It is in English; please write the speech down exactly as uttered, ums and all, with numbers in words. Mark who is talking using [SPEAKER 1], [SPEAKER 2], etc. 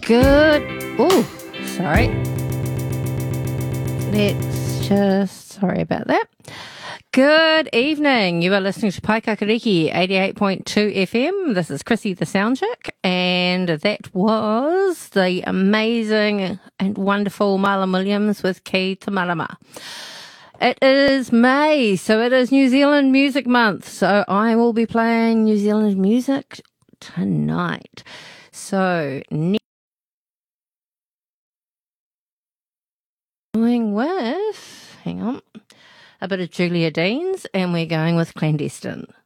[SPEAKER 1] Good. Oh, sorry. Let's just, sorry about that. Good evening. You are listening to Paikakariki eighty-eight point two F M. This is Chrissy the Sound Chick, and that was the amazing and wonderful Marlon Williams with Ki Te Marama. It is May, so it is New Zealand Music Month, so I will be playing New Zealand music tonight. So, next going with, hang on, a bit of Julia Deans, and we're going with Clandestine.